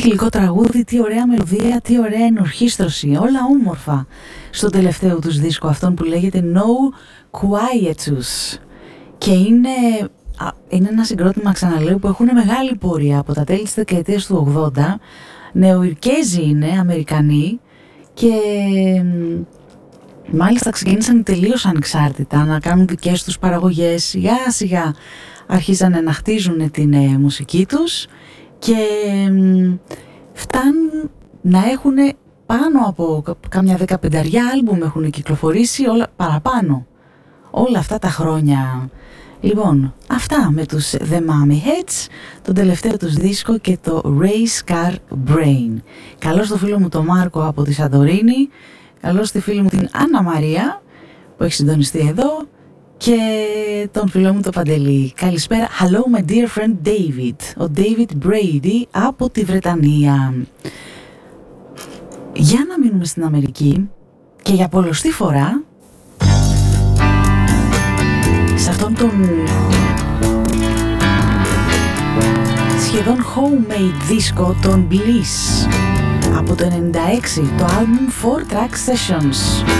φιλικό τραγούδι, τι ωραία μελωδία, τι ωραία ενορχήστρωση, όλα όμορφα στο τελευταίο τους δίσκο, αυτόν που λέγεται No Quietus. Και είναι ένα συγκρότημα, ξαναλέω, που έχουν μεγάλη πορεία από τα τέλη της δεκαετίας του 80. Νεοϊρκέζοι είναι, Αμερικανοί, και μάλιστα ξεκίνησαν τελείως ανεξάρτητα να κάνουν δικές τους παραγωγές. Σιγά σιγά αρχίζανε να χτίζουν την μουσική τους και φτάνουν να έχουν πάνω από κάμια 15 άλμπουμ έχουν κυκλοφορήσει, όλα παραπάνω όλα αυτά τα χρόνια. Λοιπόν, αυτά με τους The Mummy Heads, τον τελευταίο τους δίσκο και το Race Car Brain. Καλώς στο φίλο μου τον Μάρκο από τη Σαντορίνη, καλώς στη φίλη μου την Άννα Μαρία που έχει συντονιστεί εδώ και τον φίλο μου τον Παντελή. Καλησπέρα, hello my dear friend David, ο David Brady από τη Βρετανία. Για να μείνουμε στην Αμερική και για πολλωστή φορά σε αυτόν τον σχεδόν homemade δίσκο των Bliss από το 96, το album 4 Track Sessions.